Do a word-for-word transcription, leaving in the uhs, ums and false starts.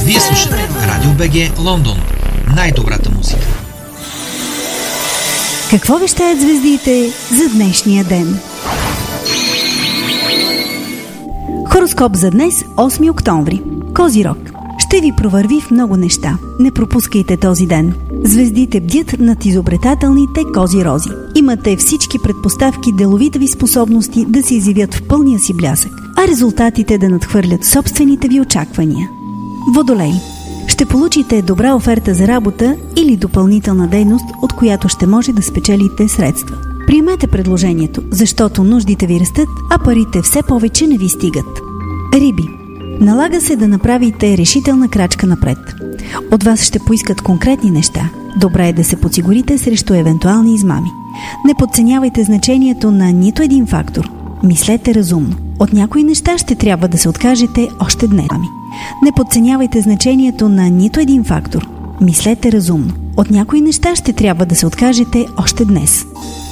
Вие слушате Радио БГ Лондон. Най-добрата музика. Какво вещаят звездите за днешния ден? Хороскоп за днес, осми октомври. Козирог. Ще ви провърви в много неща. Не пропускайте този ден. Звездите бдят над изобретателните кози-рози. Имате всички предпоставки деловите ви способности да се изявят в пълния си блясък, а резултатите да надхвърлят собствените ви очаквания. Водолей. Ще получите добра оферта за работа или допълнителна дейност, от която ще може да спечелите средства. Приемете предложението, защото нуждите ви растат, а парите все повече не ви стигат. Риби. Налага се да направите решителна крачка напред. От вас ще поискат конкретни неща. Добре е да се подсигурите срещу евентуални измами. Не подценявайте значението на нито един фактор. Мислете разумно. От някои неща ще трябва да се откажете още днес. Не подценявайте значението на нито един фактор. Мислете разумно. От някои неща ще трябва да се откажете още днес.